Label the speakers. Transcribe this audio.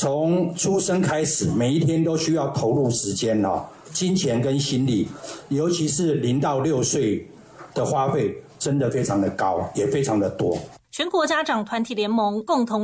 Speaker 1: 从出生开始，每一天都需要投入时间金钱跟心力，尤其是0到6岁的花费真的非常的高，也非常的多。
Speaker 2: 全国家长团体联盟共同